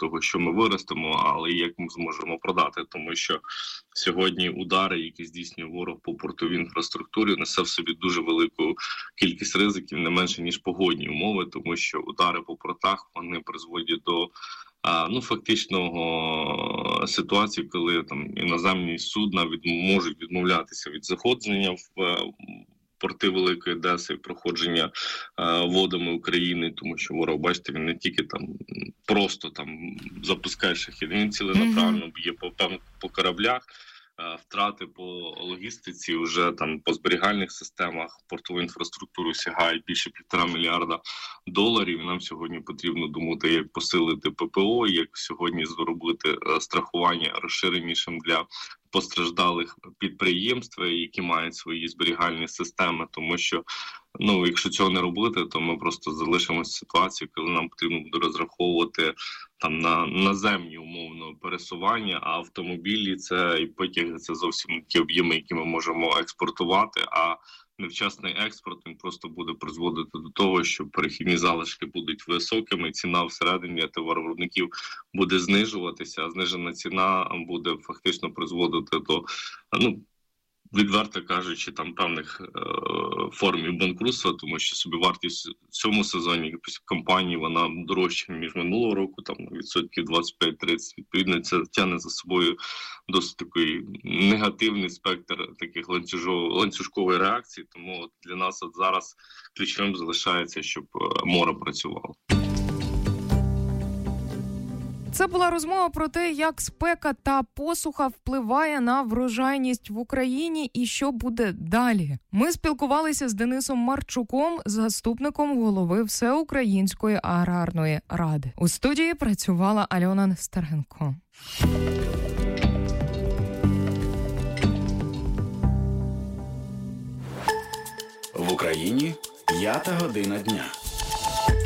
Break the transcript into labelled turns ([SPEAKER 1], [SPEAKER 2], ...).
[SPEAKER 1] того, що ми виростемо, але і як ми зможемо продати. Тому що сьогодні удари, які здійснює ворог по портовій інфраструктурі, несе в собі дуже велику кількість ризиків, не менше, ніж погодні умови, тому що удари по портах, вони призводять до фактичного ситуації, коли там іноземні судна можуть відмовлятися від заходження в порти Великої Одеси, проходження водами України, тому що ворог, бачите, він не тільки там просто там запускає шахеди, він ціленаправленно б'є по кораблях. Втрати по логістиці вже там по зберігальних системах портову інфраструктуру сягають більше $1,5 мільярда. Нам сьогодні потрібно думати, як посилити ППО, як сьогодні зробити страхування розширенішим для постраждалих підприємств, які мають свої зберігальні системи, тому що якщо цього не робити, то ми просто залишимося в ситуації, коли нам потрібно буде розраховувати там на наземні умовно пересування, а автомобілі і потяги це зовсім не ті об'єми, які ми можемо експортувати, а невчасний експорт він просто буде призводити до того, що перехідні залишки будуть високими, ціна всередині товаровиробників буде знижуватися, а знижена ціна буде фактично призводити до, відверто кажучи, там певних форм банкрутства, тому що собівартість в цьому сезоні компанії вона дорожча, ніж минулого року, там на відсотків 25-30. Відповідно, це тягне за собою досить такий негативний спектр таких ланцюжкової реакції. Тому для нас зараз ключовим залишається, щоб море працювало.
[SPEAKER 2] Це була розмова про те, як спека та посуха впливає на врожайність в Україні і що буде далі. Ми спілкувалися з Денисом Марчуком, заступником голови Всеукраїнської аграрної ради. У студії працювала Альона Нестеренко.
[SPEAKER 3] В Україні 5 година дня.